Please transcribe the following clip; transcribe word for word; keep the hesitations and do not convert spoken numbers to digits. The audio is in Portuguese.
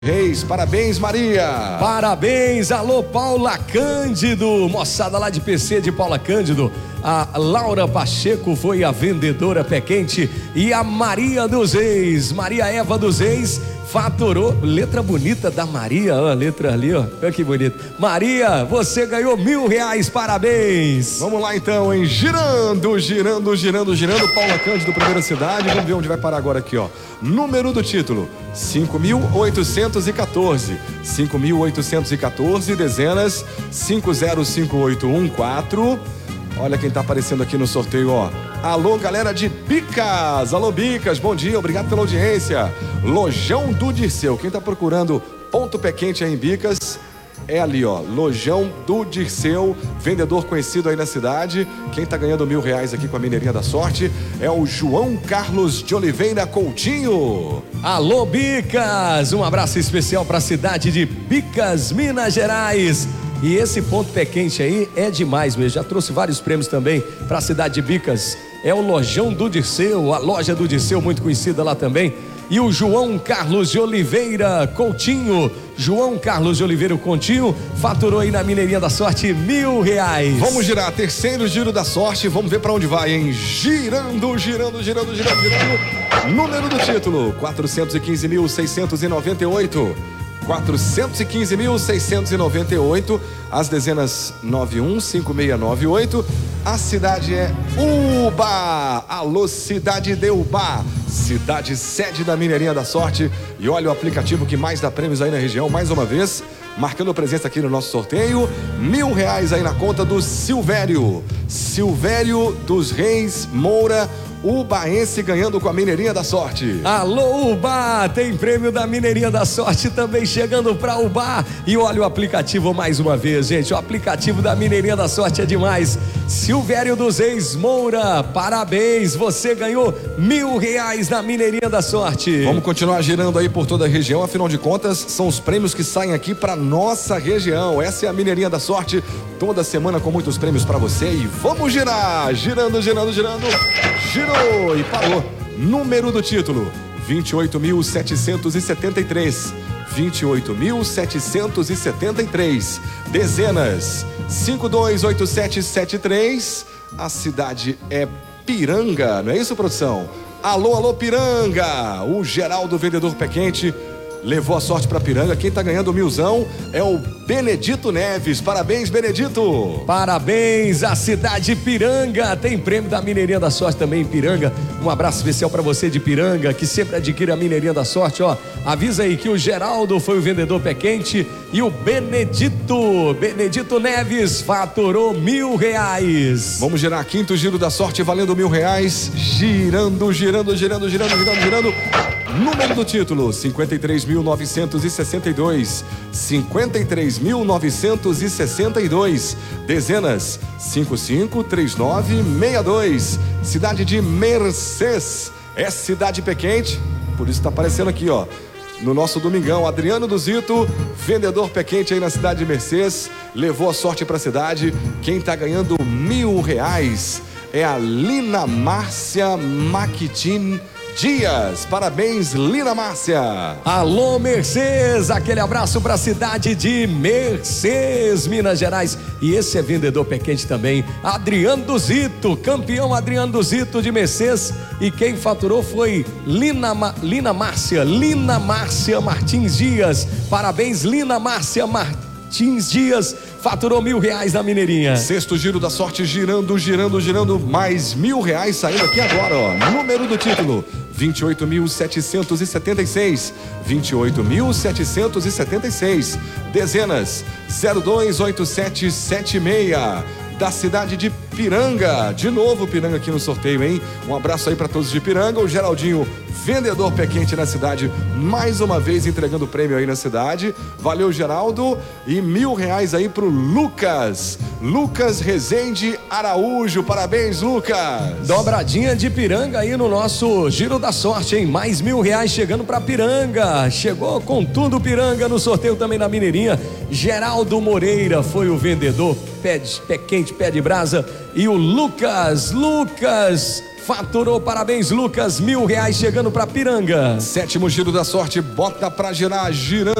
Reis, parabéns, Maria! Parabéns, alô Paula Cândido, moçada lá de P C de Paula Cândido. A Laura Pacheco foi a vendedora pé quente e a Maria dos Reis, Maria Eva dos Reis, faturou, letra bonita da Maria, ó, a letra ali, ó, olha que bonito. Maria, você ganhou mil reais, parabéns! Vamos lá então, hein? Girando, girando, girando, girando, Paula Cândido, primeira cidade, vamos ver onde vai parar agora aqui, ó. Número do título, cinco mil oitocentos e quatorze, cinco mil oitocentos e quatorze, dezenas, cinco zero cinco oito um quatro. Olha quem tá aparecendo aqui no sorteio, ó. Alô, galera de Bicas, alô Bicas, bom dia, obrigado pela audiência. Lojão do Dirceu, quem tá procurando ponto pé quente aí em Bicas, é ali, ó, Lojão do Dirceu, vendedor conhecido aí na cidade. Quem tá ganhando mil reais aqui com a Mineirinha da Sorte é o João Carlos de Oliveira Coutinho. Alô Bicas, um abraço especial para a cidade de Bicas, Minas Gerais. E esse ponto pé quente aí é demais mesmo, já trouxe vários prêmios também para a cidade de Bicas. É o Lojão do Dirceu, a loja do Dirceu, muito conhecida lá também. E o João Carlos de Oliveira Coutinho, João Carlos de Oliveira Coutinho, faturou aí na Mineirinha da Sorte mil reais. Vamos girar, terceiro giro da sorte, vamos ver para onde vai, hein? Girando, girando, girando, girando, girando. Número do título, quatrocentos e quinze mil seiscentos e noventa e oito. quatrocentos e quinze mil seiscentos e noventa e oito, as dezenas nove um cinco seis nove oito, a cidade é Ubá, alô cidade de Ubá, cidade sede da Mineirinha da Sorte. E olha o aplicativo que mais dá prêmios aí na região, mais uma vez, marcando presença aqui no nosso sorteio, mil reais aí na conta do Silvério, Silvério dos Reis Moura, ubaense, ganhando com a Mineirinha da Sorte. Alô Ubá, tem prêmio da Mineirinha da Sorte também chegando para Ubá. E olha o aplicativo mais uma vez, gente, o aplicativo da Mineirinha da Sorte é demais. Silvério dos Reis Moura, parabéns, você ganhou mil reais na Mineirinha da Sorte. Vamos continuar girando aí por toda a região, afinal de contas são os prêmios que saem aqui para nossa região. Essa é a Mineirinha da Sorte, toda semana com muitos prêmios para você. E vamos girar, girando, girando, girando, girou e parou. Número do título, vinte e oito mil setecentos e setenta e três, vinte e oito mil setecentos e setenta e três, dezenas, cinco dois oito sete sete três, a cidade é Piranga, não é isso, produção? Alô, alô, Piranga, o Geraldo vendedor pé quente levou a sorte para Piranga. Quem tá ganhando o milzão é o Benedito Neves. Parabéns, Benedito. Parabéns, a cidade de Piranga. Tem prêmio da Mineirinha da Sorte também em Piranga. Um abraço especial para você de Piranga, que sempre adquire a Mineirinha da Sorte, ó. Avisa aí que o Geraldo foi o vendedor pé quente e o Benedito, Benedito Neves, faturou mil reais. Vamos girar quinto giro da sorte, valendo mil reais. Girando, girando, girando, girando, girando, girando. Número do título, cinquenta e três mil novecentos e sessenta e dois, cinquenta e três mil novecentos e sessenta e dois, dezenas, cinco cinco três nove seis dois, cidade de Mercês, é cidade pé quente, por isso tá aparecendo aqui, ó, no nosso domingão. Adriano do Zito, vendedor pé quente aí na cidade de Mercês, levou a sorte pra cidade. Quem tá ganhando mil reais é a Lina Márcia Maquitin Dias. Parabéns, Lina Márcia. Alô Mercês, aquele abraço para a cidade de Mercês, Minas Gerais. E esse é vendedor pé quente também, Adriano do Zito, campeão Adriano do Zito de Mercês. E quem faturou foi Lina, Ma, Lina Márcia, Lina Márcia Martins Dias. Parabéns, Lina Márcia Martins Dias, faturou mil reais na Mineirinha. Sexto giro da sorte, girando, girando, girando, mais mil reais saindo aqui agora, ó. Número do título, vinte e oito mil setecentos e setenta e seis, vinte e oito mil setecentos e setenta e seis, dezenas, zero dois oito sete sete seis, da cidade de Piranga. De novo Piranga aqui no sorteio, hein? Um abraço aí para todos de Piranga. O Geraldinho, vendedor pé quente na cidade, mais uma vez entregando prêmio aí na cidade. Valeu, Geraldo. E mil reais aí pro Lucas, Lucas Rezende Araújo. Parabéns, Lucas. Dobradinha de Piranga aí no nosso Giro da Sorte, hein? Mais mil reais chegando pra Piranga. Chegou com tudo Piranga no sorteio também na Mineirinha. Geraldo Moreira foi o vendedor pé, de, pé quente, pé de brasa. E o Lucas, Lucas faturou, parabéns Lucas, mil reais chegando para Piranga. Sétimo giro da sorte, bota pra girar, girando.